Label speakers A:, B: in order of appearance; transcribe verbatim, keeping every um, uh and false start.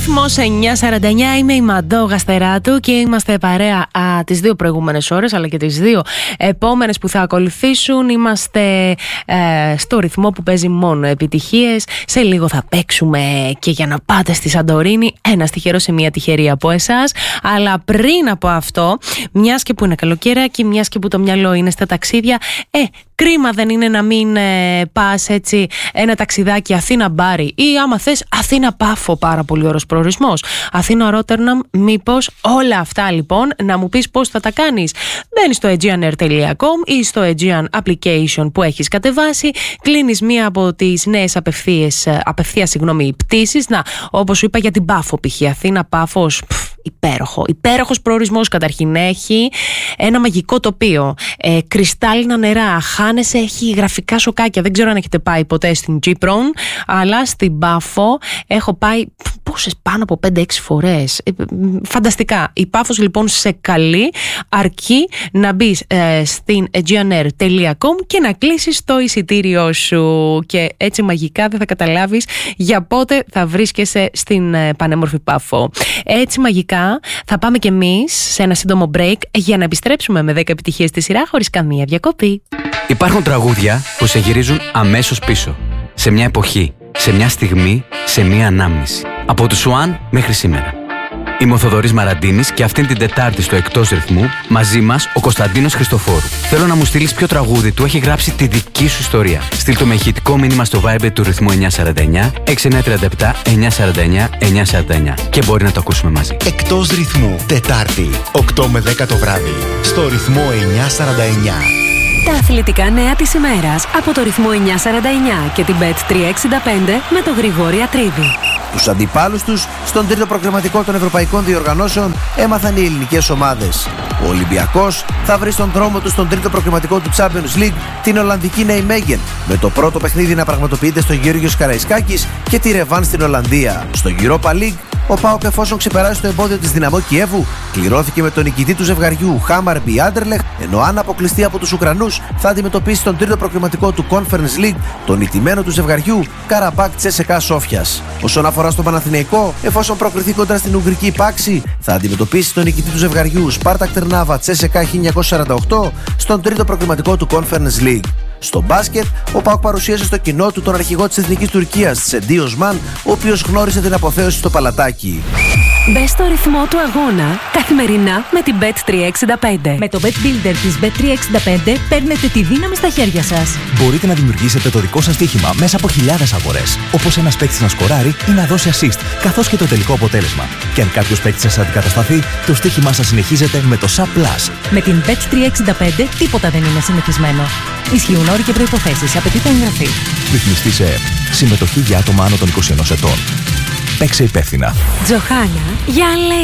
A: Ρυθμός εννιά σαράντα εννιά, είμαι η Μαντώ Γαστεράτου και είμαστε παρέα α, τις δύο προηγούμενες ώρες αλλά και τις δύο επόμενες που θα ακολουθήσουν. Είμαστε ε, στο ρυθμό που παίζει μόνο επιτυχίες. Σε λίγο θα παίξουμε και για να πάτε στη Σαντορίνη ένα τυχερό σε μια τυχερή από εσάς. Αλλά πριν από αυτό, μιας και που είναι καλοκαιράκι, μιας και που το μυαλό είναι στα ταξίδια, ε, κρίμα δεν είναι να μην ε, πας έτσι ένα ταξιδάκι Αθήνα-Μπάρι ή άμα θες Αθήνα-Πάφο, πάρα πολύ ωραίος προορισμός. Αθήνα-Ρότερναμ, μήπως? Όλα αυτά λοιπόν να μου πεις πώς θα τα κάνεις. Μπαίνεις στο aegean air τελεία com ή στο Aegean application που έχεις κατεβάσει, κλείνεις μία από τις νέες απευθείας, απευθείας συγγνώμη, πτήσεις. Να, όπως σου είπα για την Πάφο π.χ. Αθήνα-Πάφος, υπέροχο. Υπέροχος προορισμός καταρχήν. Έχει ένα μαγικό τοπίο. Ε, κρυστάλλινα νερά. Χάνεσαι, έχει γραφικά σοκάκια. Δεν ξέρω αν έχετε πάει ποτέ στην Τζίπρον, αλλά στην Πάφο έχω πάει πόσες, πάνω από πέντε έξι φορές. Ε, φανταστικά. Η Πάφος λοιπόν σε καλεί, αρκεί να μπεις ε, στην aegean air τελεία com και να κλείσεις το εισιτήριό σου. Και έτσι μαγικά δεν θα καταλάβεις για πότε θα βρίσκεσαι στην ε, πανέμορφη Πάφο. Έτσι μαγικά θα πάμε κι εμείς σε ένα σύντομο break για να επιστρέψουμε με δέκα επιτυχίες στη σειρά χωρίς καμία διακοπή.
B: Υπάρχουν τραγούδια που σε γυρίζουν αμέσως πίσω. Σε μια εποχή, σε μια στιγμή, σε μια ανάμνηση. Από του Σουάν μέχρι σήμερα. Είμαι ο Θοδωρής Μαραντίνης και αυτήν την Τετάρτη στο Εκτός Ρυθμού, μαζί μας ο Κωνσταντίνος Χριστοφόρου. Θέλω να μου στείλεις ποιο τραγούδι του έχει γράψει τη δική σου ιστορία. Στείλ το με ηχητικό μήνυμα στο Viber του Ρυθμού εννιά σαράντα εννιά έξι εννιά τρία επτά εννιά σαράντα εννιά εννιά σαράντα εννιά και μπορεί να το ακούσουμε μαζί.
C: Εκτός Ρυθμού, Τετάρτη, οκτώ με δέκα το βράδυ, στο Ρυθμό εννιά σαράντα εννιά.
D: Τα αθλητικά νέα της ημέρας από το Ρυθμό εννιά σαράντα εννιά και την μπετ τριακόσια εξήντα πέντε με τον Γρηγόρη Ατρίδη.
E: Τους αντιπάλους τους στον τρίτο προκριματικό των ευρωπαϊκών διοργανώσεων έμαθαν οι ελληνικές ομάδες. Ο Ολυμπιακός θα βρει στον δρόμο του στον τρίτο προκριματικό του Champions League την Ολλανδική Νijmegen, με το πρώτο παιχνίδι να πραγματοποιείται στο Γεώργιος Καραϊσκάκης και τη ρεβάν στην Ολλανδία. Στο Europa League, ο ΠΑΟΚ, εφόσον ξεπεράσει το εμπόδιο της Δυναμό Κιέβου, κληρώθηκε με τον νικητή του ζευγαριού Χάμαρμπι Άντερλεχτ, ενώ αν αποκλειστεί από τους Ουκρανούς θα αντιμετωπίσει τον τρίτο προκριματικό του Conference League, τον ηττημένο του ζευγαριού Καραμπάκ Τσέσεκα Σόφιας. Όσον αφορά στον Παναθηναϊκό, εφόσον προκριθεί κοντά στην Ουγγρική Πάξη, θα αντιμετωπίσει τον νικητή του ζευγαριού Σπάρτακ Τερνάβα Τσέσεκα χίλια εννιακόσια σαράντα οκτώ στον τρίτο προκριματικό του Conference League. Στο μπάσκετ, ο ΠΑΟΚ παρουσίασε στο κοινό του τον αρχηγό της Εθνικής Τουρκίας, Τσεντί Οσμάν, ο οποίος γνώρισε την αποθέωση στο Παλατάκι.
D: Μπες στο ρυθμό του αγώνα καθημερινά με την μπετ τριακόσια εξήντα πέντε.
F: Με το Bet Builder της μπετ τριακόσια εξήντα πέντε παίρνετε τη δύναμη στα χέρια σας.
G: Μπορείτε να δημιουργήσετε το δικό σας στοίχημα μέσα από χιλιάδες αγορές. Όπως ένας παίκτης να σκοράρει ή να δώσει assist, καθώς και το τελικό αποτέλεσμα. Και αν κάποιος παίκτης σας αντικατασταθεί, το στοίχημά σας συνεχίζεται με το Sub Plus.
F: Με την μπετ τριακόσια εξήντα πέντε τίποτα δεν είναι συνηθισμένο. Ισχύουν όροι και προϋποθέσεις. Απαιτείται εγγραφή.
G: Ρυθμιστή σε ΕΕΠ. Συμμετοχή για άτομα άνω των είκοσι ενός ετών. Παίξε υπεύθυνα.
D: Τζοχάνα για